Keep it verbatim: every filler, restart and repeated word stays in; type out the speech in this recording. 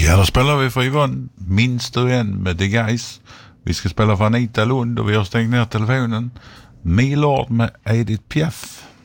Ja, då spelar vi för Yvonne. Minns du en med The Guys? Vi ska spela för Anita Lund och vi har stängt ner telefonen. Milord med Edith Piaf.